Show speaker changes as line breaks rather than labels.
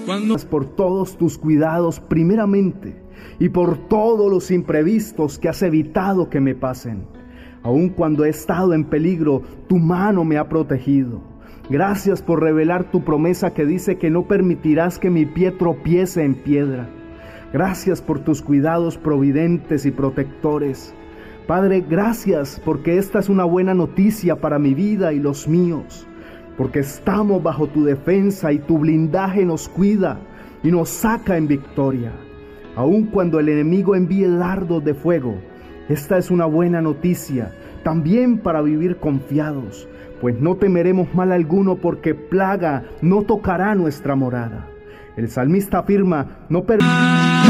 Por todos tus cuidados primeramente y por todos los imprevistos que has evitado que me pasen. Aun cuando he estado en peligro, tu mano me ha protegido. Gracias por revelar tu promesa que dice que no permitirás que mi pie tropiece en piedra. Gracias por tus cuidados providentes y protectores. Padre, gracias porque esta es una buena noticia para mi vida y los míos. Porque estamos bajo tu defensa y tu blindaje nos cuida y nos saca en victoria. Aun cuando el enemigo envíe dardos de fuego, esta es una buena noticia también para vivir confiados, pues no temeremos mal alguno porque plaga no tocará nuestra morada. El salmista afirma, no